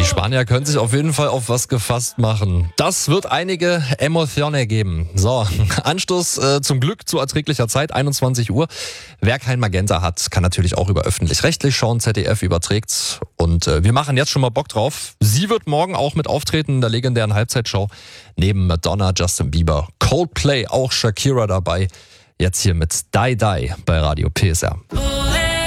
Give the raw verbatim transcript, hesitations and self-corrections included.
Spanier können sich auf jeden Fall auf was gefasst machen. Das wird einige Emotionen geben. So, Anstoß äh, zum Glück zu erträglicher Zeit, einundzwanzig Uhr. Wer kein Magenta hat, kann natürlich auch über öffentlich-rechtlich schauen. Z D F überträgt's. Und äh, wir machen jetzt schon mal Bock drauf. Sie wird morgen auch mit auftreten in der legendären Halbzeitshow. Neben Madonna, Justin Bieber, Coldplay, auch Shakira dabei. Jetzt hier mit Die Die bei Radio P S R.